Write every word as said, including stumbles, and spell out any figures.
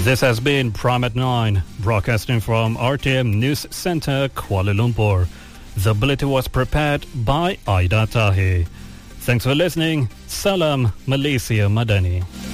This has been Prime at nine, broadcasting from R T M News Center, Kuala Lumpur. The bulletin was prepared by Aida Tahi. Thanks for listening. Salam Malaysia Madani.